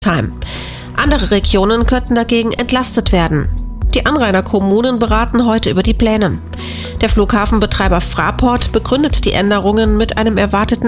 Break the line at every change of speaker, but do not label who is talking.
Time. Andere Regionen könnten dagegen entlastet werden. Die Anrainerkommunen beraten heute über die Pläne. Der Flughafenbetreiber Fraport begründet die Änderungen mit einem erwarteten